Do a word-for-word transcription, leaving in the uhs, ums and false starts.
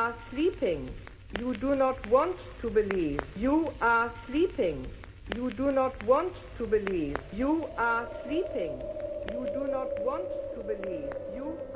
are sleeping. You do not want to believe. You are sleeping. You do not want to believe. You are sleeping. You do not want to believe. You